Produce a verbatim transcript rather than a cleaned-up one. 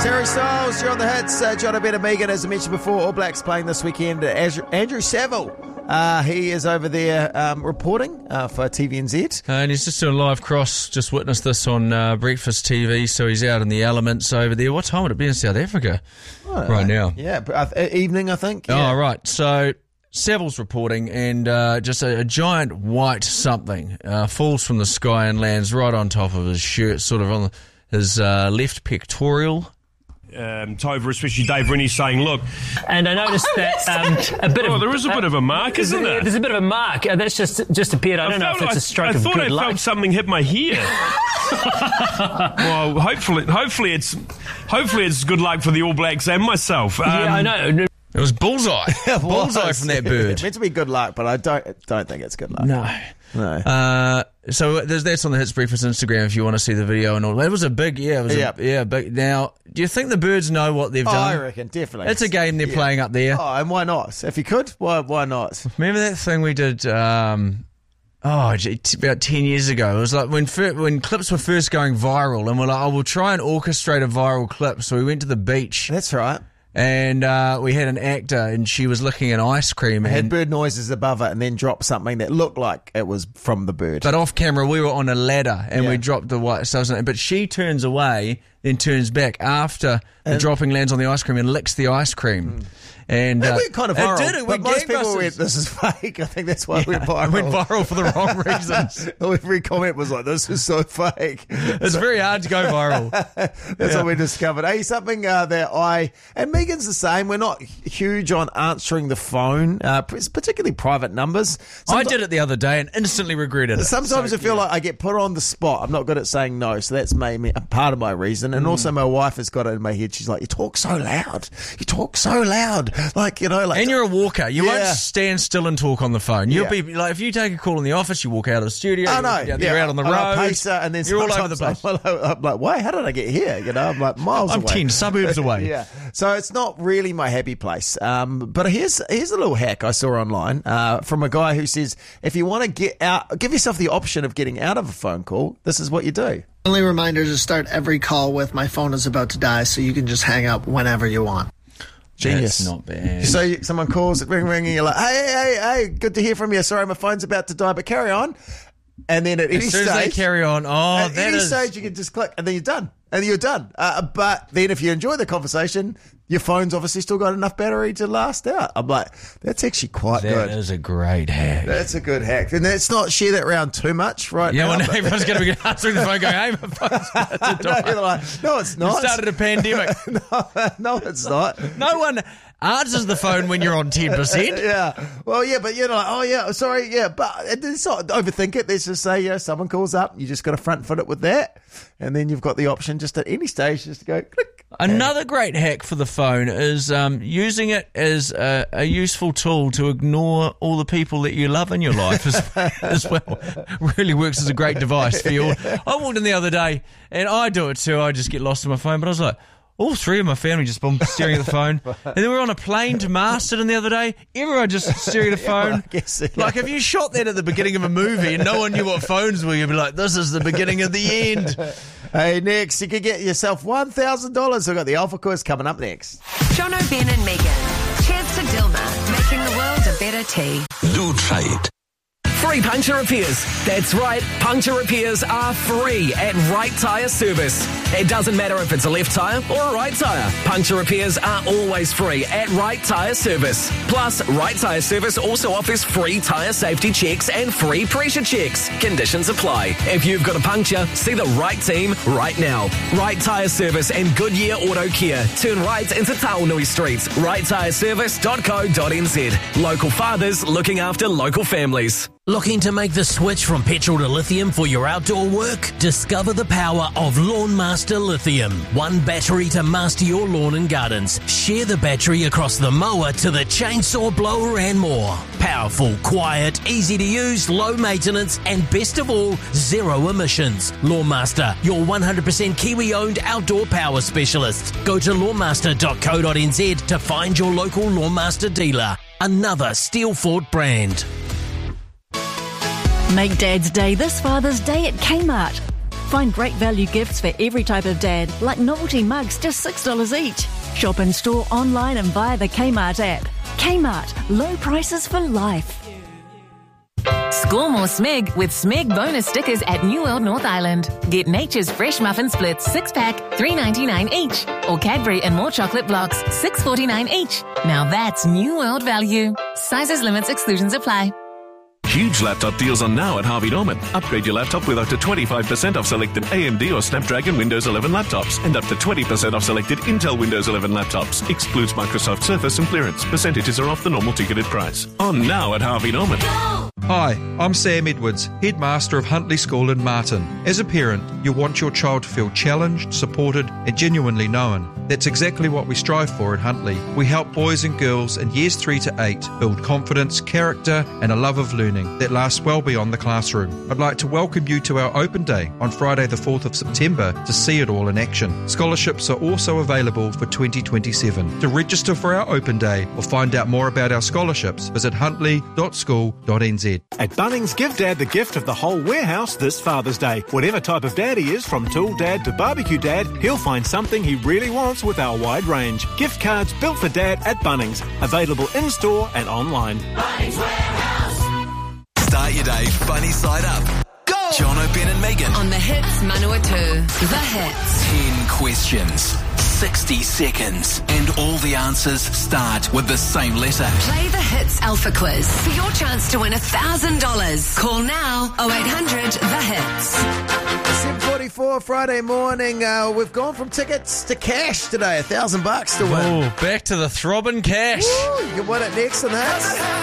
Terry Styles, you're on the hits. Uh, John O'Brien and Megan, as I mentioned before, All Blacks playing this weekend. Andrew, Andrew Saville, uh, he is over there um, reporting uh, for T V N Z. Uh, and he's just doing live cross. Just witnessed this on uh, Breakfast T V, so he's out in the elements over there. What time would it be in South Africa Oh, right now? Yeah, uh, evening, I think. Yeah. Oh, right. So Saville's reporting, and uh, just a, a giant white something uh, falls from the sky and lands right on top of his shirt, sort of on his uh, left pectoral. Um, Tova, especially Dave Rennie, saying, look. And I noticed that um, a bit oh, of... there is a uh, bit of a mark, isn't there? There's a bit of a mark. Uh, that's just just appeared. I don't I know if it's I, a stroke I of thought good I luck. felt something hit my hair. Well, hopefully, hopefully it's hopefully it's good luck for the All Blacks and myself. Um, yeah, I know. It was bullseye. Bullseye from that bird. Meant to be good luck, but I don't don't think it's good luck. No. No. Uh, so there's, that's on the Hits Breakfast Instagram if you want to see the video and all. It was a big, yeah, it was Yep. a, yeah, big. Now, do you think the birds know what they've Oh, done? I reckon, definitely. It's a game they're Yeah. playing up there. Oh, and why not? If you could, why why not? Remember that thing we did, um, oh, gee, t- about ten years ago? It was like when fir- when clips were first going viral, and we're like, oh, we'll try and orchestrate a viral clip. So we went to the beach. That's right. And uh, we had an actor, and she was licking an ice cream. It had And, bird noises above it and then dropped something that looked like it was from the bird. but off camera, we were on a ladder, and Yeah. we dropped the white stuff. But she turns away, then turns back after the And- dropping lands on the ice cream and licks the ice cream. And It uh, went kind of viral. It did. It but went most people gangbusters. went, this is fake. I think that's why it went Yeah, viral. it went viral for the wrong reasons. Every comment was like, this is so fake. It's very hard to go viral. That's Yeah. what we discovered. Hey, something uh, that I, and Megan's the same, we're not huge on answering the phone, uh, particularly private numbers. I did it the other day and instantly regretted it. Sometimes So, I feel yeah. like I get put on the spot. I'm not good at saying no, so that's made me a part of my reason. And also, my wife has got it in my head. She's like, "You talk so loud. You talk so loud, like you know, like." And you're a walker. You won't Yeah. stand still and talk on the phone. You'll Yeah. be like, if you take a call in the office, you walk out of the studio. I you're, know. You're yeah. out on the And road. I pace her, and then you're all over the sometimes place. I'm, I'm like, "Wait, how did I get here?" You know, I'm like miles I'm away. ten suburbs away. Yeah, so it's not really my happy place. Um, but here's here's a little hack I saw online uh, from a guy who says if you want to get out, give yourself the option of getting out of a phone call. This is what you do. Only reminder to start every call with "my phone is about to die," so you can just hang up whenever you want. Genius. That's not bad. So you, someone calls, ring, ring, and you're like, hey, hey, hey, good to hear from you. Sorry, my phone's about to die, but carry on. And then at any As soon as they stage, carry on, oh, at that any is... stage you can just click, and then you're done. And then you're done. Uh, but then if you enjoy the conversation, your phone's obviously still got enough battery to last out. I'm like, that's actually quite That good. is a great hack. That's a good hack. And let's not share that around too much right Yeah, now. well, but- everyone's going to be answering the phone going, hey, my phone's about to no, die. you're like, no, it's You not. started a pandemic. no, no, it's not. No one answers the phone when you're on ten percent. Yeah. Well, yeah, but you're like, oh, yeah, sorry, yeah. But it's not overthink it. Let's just say, yeah, someone calls up. You just got to front foot it with that. And then you've got the option just at any stage just to go click. Another great hack for the phone is um, using it as a, a useful tool to ignore all the people that you love in your life as, as well. Really works as a great device for you. I walked in the other day, and I do it too. I just get lost in my phone, but I was like, all three of my family just boom, staring at the phone. And then we were on a plane to Masterton the other day. Everyone just staring at the phone. Well, I guess, yeah. Like, if you shot that at the beginning of a movie and no one knew what phones were, you'd be like, this is the beginning of the end. Hey, next, you could get yourself one thousand dollars. We've got the Alpha Quiz coming up next. John O'Brien and Megan. Cheers to Dilma, making the world a better tea. Do try it. Free puncture repairs. That's right, puncture repairs are free at Right Tyre Service. It doesn't matter if it's a left tyre or a right tyre. Puncture repairs are always free at Right Tyre Service. Plus, Right Tyre Service also offers free tyre safety checks and free pressure checks. Conditions apply. If you've got a puncture, see the right team right now. Right Tyre Service and Goodyear Auto Care. Turn right into Taonui Street. right tyre service dot co dot n z. Local fathers looking after local families. Looking to make the switch from petrol to lithium for your outdoor work? Discover the power of Lawn Master Lithium. One battery to master your lawn and gardens. Share the battery across the mower to the chainsaw blower and more. Powerful, quiet, easy to use, low maintenance, and best of all, zero emissions. Lawn Master, your one hundred percent Kiwi-owned outdoor power specialist. Go to lawn master dot co dot n z to find your local Lawn Master dealer. Another Steelfort brand. Make Dad's Day this Father's Day at Kmart. Find great value gifts for every type of dad, like novelty mugs, just six dollars each. Shop in store, online and via the Kmart app. Kmart, low prices for life. Score more Smeg with Smeg bonus stickers at New World North Island. Get Nature's Fresh Muffin Splits six pack, three ninety-nine each. Or Cadbury and More Chocolate Blocks, six forty-nine each. Now that's New World value. Sizes, limits, exclusions apply. Huge laptop deals are now at Harvey Norman. Upgrade your laptop with up to twenty-five percent off selected A M D or Snapdragon Windows eleven laptops and up to twenty percent off selected Intel Windows eleven laptops. Excludes Microsoft Surface and clearance. Percentages are off the normal ticketed price. On now at Harvey Norman. Hi, I'm Sam Edwards, Headmaster of Huntley School in Martin. As a parent, you want your child to feel challenged, supported and genuinely known. That's exactly what we strive for at Huntley. We help boys and girls in years three to eight build confidence, character and a love of learning that lasts well beyond the classroom. I'd like to welcome you to our open day on Friday the fourth of September to see it all in action. Scholarships are also available for twenty twenty-seven. To register for our open day or find out more about our scholarships, visit huntley dot school dot n z. At Bunnings, give Dad the gift of the whole warehouse this Father's Day. Whatever type of dad he is, from tool dad to barbecue dad, he'll find something he really wants with our wide range. Gift cards built for Dad at Bunnings. Available in-store and online. Bunnings Warehouse. Start your day funny side up. Go! Jono, Ben and Megan. On the Hits Manawatu. The Hits. ten questions, sixty seconds, and all the answers start with the same letter. Play the Hits Alpha Quiz for your chance to win one thousand dollars. Call now oh eight hundred the hits. seven forty-four Friday morning. Uh, we've gone from tickets to cash today. A thousand bucks to win. Oh, back to the throbbing cash. Woo, you can win it next, and that's